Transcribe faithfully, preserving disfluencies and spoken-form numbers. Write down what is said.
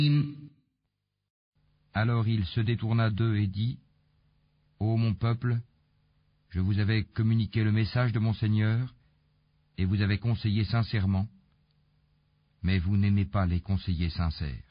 Alors il se détourna d'eux et dit, Ô mon peuple, je vous avais communiqué le message de mon Seigneur, et vous avez conseillé sincèrement, mais vous n'aimez pas les conseillers sincères.